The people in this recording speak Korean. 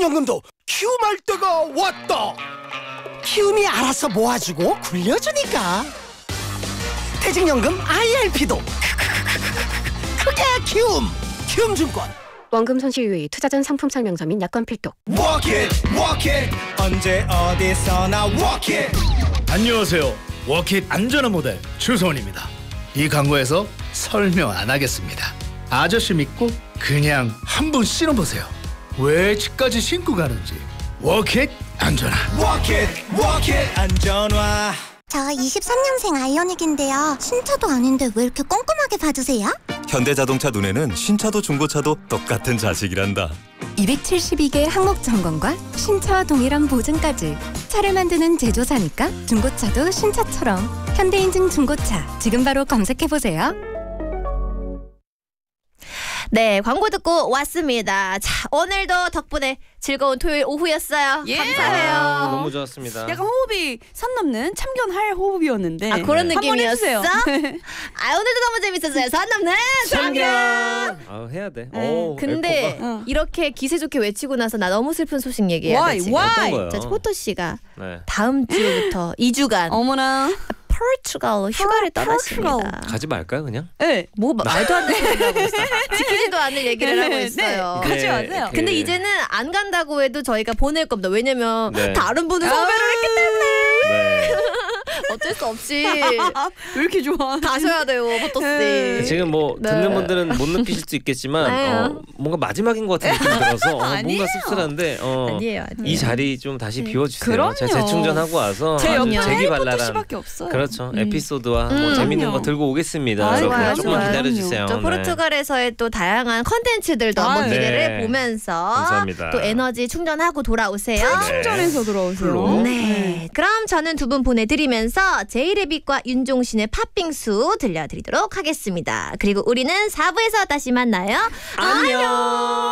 퇴직연금도 키움할 때가 왔다. 키움이 알아서 모아주고 굴려주니까. 퇴직연금 IRP도 크게 키움증권. 원금 손실 유의, 투자 전 상품 설명서 및 약관 필독. Walk it, 언제 어디서나 walk it. 안녕하세요. 워킷 안전한 모델 주소원입니다. 이 광고에서 설명 안 하겠습니다. 아저씨 믿고 그냥 한번 신어보세요. 왜 집까지 신고 가는지. 워킷 안전화. Walk it, 안전화. 저 23년생 아이오닉인데요. 신차도 아닌데 왜 이렇게 꼼꼼하게 봐주세요? 현대자동차 눈에는 신차도 중고차도 똑같은 자식이란다. 272개 항목 점검과 신차와 동일한 보증까지. 차를 만드는 제조사니까 중고차도 신차처럼. 현대인증 중고차 지금 바로 검색해보세요. 네, 광고 듣고 왔습니다. 자, 오늘도 덕분에 즐거운 토요일 오후였어요. 예. 감사해요. 너무 좋았습니다. 약간 호흡이 산 넘는 참견할 호흡이었는데. 아, 그런 네. 느낌이었어? 한번 해주세요. 아, 오늘도 너무 재밌었어요. 산 넘는 참견. 아, 해야 돼. 오, 근데 어. 이렇게 기세 좋게 외치고 나서 나 너무 슬픈 소식 얘기해야 돼. 지금. 어떤 거요? 자, 호토 씨가 네. 다음 주부터 2주간 어머나. 포르투갈로 휴가를 떠나십니다. 가지 말까요, 그냥? 네. 뭐 말도 안 되는 소리를 하고 있어. 지키지도 않을 얘기를 하고 있어요. 네. 가지 마세요. 근데 이제는 안 간다고 해도 저희가 보낼 겁니다. 왜냐면 네. 다른 분을 섭외를 했기 때문에 네. 어쩔 수 없이 왜 이렇게 좋아? 가셔야 돼요, 포토 씨. 지금 뭐 네. 듣는 분들은 못 느끼실 수 있겠지만 네. 뭔가 마지막인 것 같은 느낌이 들어서 아니에요. 뭔가 씁쓸한데 아니에요. 이 자리 좀 다시 비워주세요. 그럼요. 제가 재충전하고 와서 제 아주 옆에 재기발랄한 해리포터 씨밖에 없어요. 그렇죠. 에피소드와 뭐 재밌는 그럼요. 거 들고 오겠습니다. 아, 여러분 좋아요, 조금만 좋아요. 기다려주세요. 저 네. 포르투갈에서의 또 다양한 컨텐츠들도 한번 네. 기대를 보면서 감사합니다. 또 에너지 충전하고 돌아오세요. 충전해서 돌아오세요. 네. 그럼 저는 두 분 보내드리면서 제이레빗과 윤종신의 팥빙수 들려드리도록 하겠습니다. 그리고 우리는 4부에서 다시 만나요. 안녕.